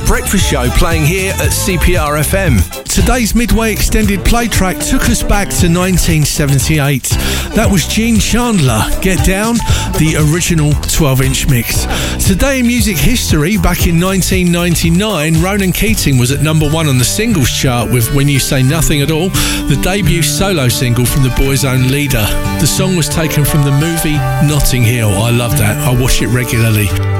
Breakfast Show playing here at CPR FM. Today's Midway extended play track took us back to 1978. That was Gene Chandler, Get Down, the original 12-inch mix. Today in music history, back in 1999, Ronan Keating was at number 1 on the singles chart with When You Say Nothing at All, the debut solo single from the Boys' Own Leader. The song was taken from the movie Notting Hill. I love that. I watch it regularly.